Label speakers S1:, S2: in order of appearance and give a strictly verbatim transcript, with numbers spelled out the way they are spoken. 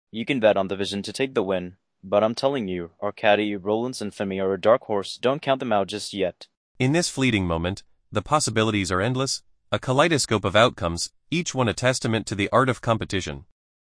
S1: You can bet on the Vision to take the win, but I'm telling you, our caddy, Roland's Infamy are a dark horse, don't count them out just yet.
S2: In this fleeting moment, the possibilities are endless, a kaleidoscope of outcomes, each one a testament to the art of competition.